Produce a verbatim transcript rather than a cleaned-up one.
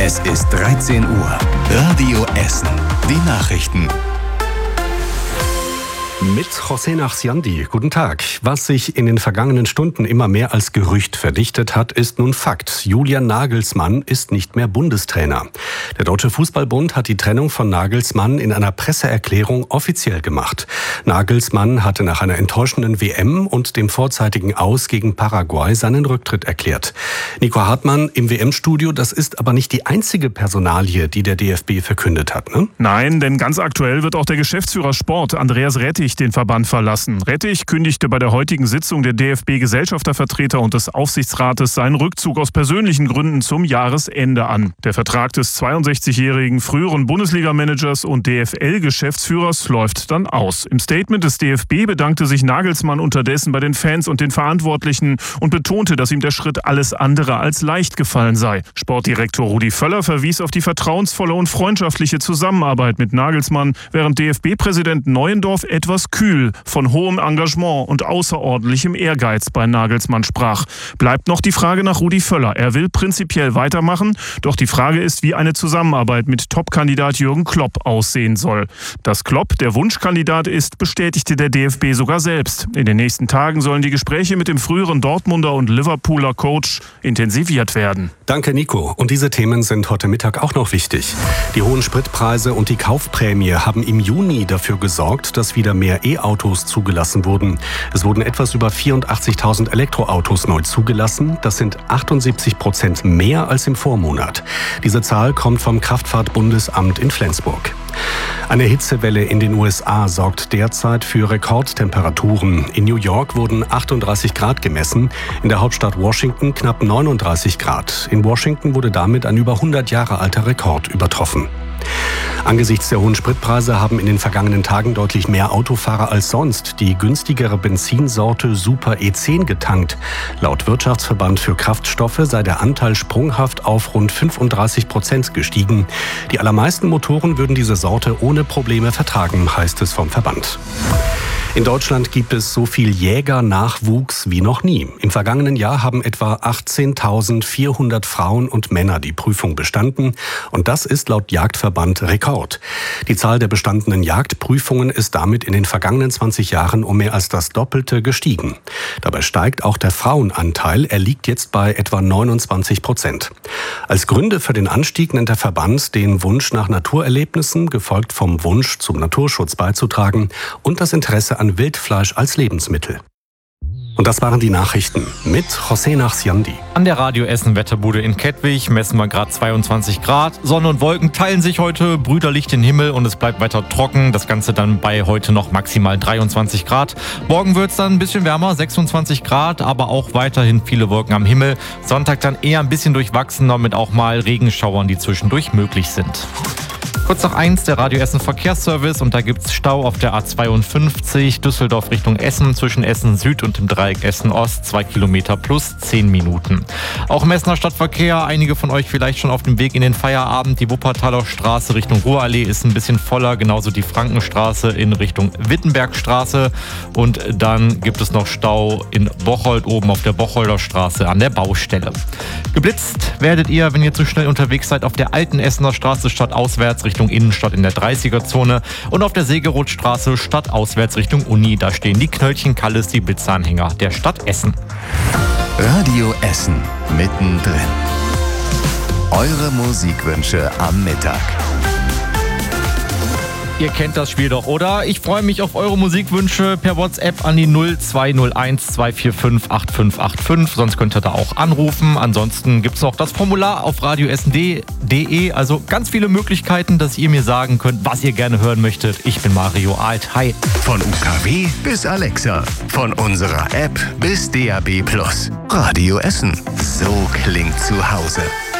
Es ist dreizehn Uhr. Radio Essen. Die Nachrichten. Mit José Nachsiandi. Guten Tag. Was sich in den vergangenen Stunden immer mehr als Gerücht verdichtet hat, ist nun Fakt. Julian Nagelsmann ist nicht mehr Bundestrainer. Der Deutsche Fußballbund hat die Trennung von Nagelsmann in einer Presseerklärung offiziell gemacht. Nagelsmann hatte nach einer enttäuschenden W M und dem vorzeitigen Aus gegen Paraguay seinen Rücktritt erklärt. Nico Hartmann im W M-Studio, das ist aber nicht die einzige Personalie, die der D F B verkündet hat, ne? Nein, denn ganz aktuell wird auch der Geschäftsführer Sport, Andreas Rettich, den Verband verlassen. Rettich kündigte bei der heutigen Sitzung der D F B-Gesellschaftervertreter und des Aufsichtsrates seinen Rückzug aus persönlichen Gründen zum Jahresende an. Der Vertrag des zweiundsechzigjährigen früheren Bundesliga-Managers und D F L-Geschäftsführers läuft dann aus. Im Statement des D F B bedankte sich Nagelsmann unterdessen bei den Fans und den Verantwortlichen und betonte, dass ihm der Schritt alles andere als leicht gefallen sei. Sportdirektor Rudi Völler verwies auf die vertrauensvolle und freundschaftliche Zusammenarbeit mit Nagelsmann, während D F B-Präsident Neuendorf etwas kühl von hohem Engagement und außerordentlichem Ehrgeiz bei Nagelsmann sprach. Bleibt noch die Frage nach Rudi Völler. Er will prinzipiell weitermachen, doch die Frage ist, wie eine Zusammenarbeit mit Top-Kandidat Jürgen Klopp aussehen soll. Dass Klopp der Wunschkandidat ist, bestätigte der D F B sogar selbst. In den nächsten Tagen sollen die Gespräche mit dem früheren Dortmunder und Liverpooler Coach intensiviert werden. Danke, Nico. Und diese Themen sind heute Mittag auch noch wichtig. Die hohen Spritpreise und die Kaufprämie haben im Juni dafür gesorgt, dass wieder mehr E-Autos zugelassen wurden. Es wurden etwas über vierundachtzigtausend Elektroautos neu zugelassen. Das sind achtundsiebzig Prozent mehr als im Vormonat. Diese Zahl kommt vom Kraftfahrtbundesamt in Flensburg. Eine Hitzewelle in den U S A sorgt derzeit für Rekordtemperaturen. In New York wurden achtunddreißig Grad gemessen, in der Hauptstadt Washington knapp neununddreißig Grad. In Washington wurde damit ein über hundert Jahre alter Rekord übertroffen. Angesichts der hohen Spritpreise haben in den vergangenen Tagen deutlich mehr Autofahrer als sonst die günstigere Benzinsorte Super E zehn getankt. Laut Wirtschaftsverband für Kraftstoffe sei der Anteil sprunghaft auf rund fünfunddreißig Prozent gestiegen. Die allermeisten Motoren würden diese Sorte ohne Probleme vertragen, heißt es vom Verband. In Deutschland gibt es so viel Jägernachwuchs wie noch nie. Im vergangenen Jahr haben etwa achtzehntausendvierhundert Frauen und Männer die Prüfung bestanden. Und das ist laut Jagdverband Rekord. Die Zahl der bestandenen Jagdprüfungen ist damit in den vergangenen zwanzig Jahren um mehr als das Doppelte gestiegen. Dabei steigt auch der Frauenanteil. Er liegt jetzt bei etwa neunundzwanzig Prozent. Als Gründe für den Anstieg nennt der Verband den Wunsch nach Naturerlebnissen, gefolgt vom Wunsch zum Naturschutz beizutragen und das Interesse an Wildfleisch als Lebensmittel. Und das waren die Nachrichten mit José Nachsiandi. An der Radio Essen Wetterbude in Kettwig messen wir gerade zweiundzwanzig Grad. Sonne und Wolken teilen sich heute brüderlich den Himmel und es bleibt weiter trocken. Das Ganze dann bei heute noch maximal dreiundzwanzig Grad. Morgen wird es dann ein bisschen wärmer, sechsundzwanzig Grad, aber auch weiterhin viele Wolken am Himmel. Sonntag dann eher ein bisschen durchwachsener mit auch mal Regenschauern, die zwischendurch möglich sind. Kurz nach eins der Radio Essen Verkehrsservice und da gibt's Stau auf der A zweiundfünfzig Düsseldorf Richtung Essen zwischen Essen Süd und dem Dreieck Essen Ost, zwei Kilometer plus zehn Minuten. Auch im Essener Stadtverkehr, einige von euch vielleicht schon auf dem Weg in den Feierabend. Die Wuppertaler Straße Richtung Ruhrallee ist ein bisschen voller, genauso die Frankenstraße in Richtung Wittenbergstraße und dann gibt es noch Stau in Bocholt oben auf der Bocholder Straße an der Baustelle. Geblitzt werdet ihr, wenn ihr zu schnell unterwegs seid, auf der alten Essener Straße stadtauswärts Richtung Innenstadt in der dreißiger-Zone und auf der Segerothstraße stadtauswärts Richtung Uni. Da stehen die Knöllchen Kalles, die Blitzeranhänger der Stadt Essen. Radio Essen mittendrin. Eure Musikwünsche am Mittag. Ihr kennt das Spiel doch, oder? Ich freue mich auf eure Musikwünsche per WhatsApp an die null zwei null eins zwei vier fünf acht fünf acht fünf. Sonst könnt ihr da auch anrufen. Ansonsten gibt es noch das Formular auf radioessen punkt de. Also ganz viele Möglichkeiten, dass ihr mir sagen könnt, was ihr gerne hören möchtet. Ich bin Mario Alt. Hi. Von U K W bis Alexa. Von unserer App bis D A B Plus. Radio Essen. So klingt zu Hause.